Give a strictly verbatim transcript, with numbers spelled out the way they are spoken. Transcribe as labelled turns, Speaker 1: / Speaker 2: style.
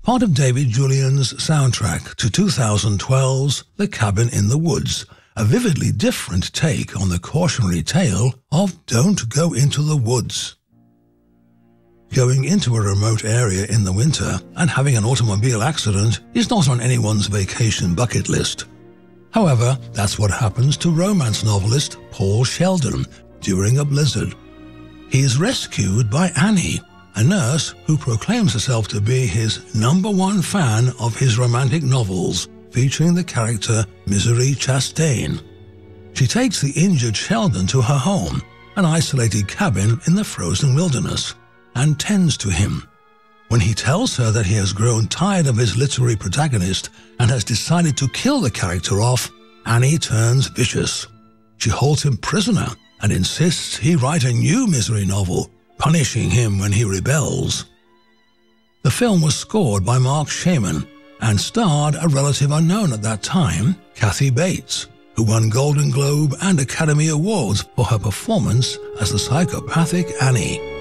Speaker 1: part of David Julian's soundtrack to two thousand twelve's The Cabin in the Woods, a vividly different take on the cautionary tale of Don't Go Into the Woods. Going into a remote area in the winter and having an automobile accident is not on anyone's vacation bucket list. However, that's what happens to romance novelist Paul Sheldon during a blizzard. He is rescued by Annie, a nurse who proclaims herself to be his number one fan of his romantic novels, featuring the character Misery Chastain. She takes the injured Sheldon to her home, an isolated cabin in the frozen wilderness, and tends to him. When he tells her that he has grown tired of his literary protagonist and has decided to kill the character off, Annie turns vicious. She holds him prisoner and insists he write a new Misery novel, punishing him when he rebels. The film was scored by Mark Shaman and starred a relative unknown at that time, Kathy Bates, who won Golden Globe and Academy Awards for her performance as the psychopathic Annie.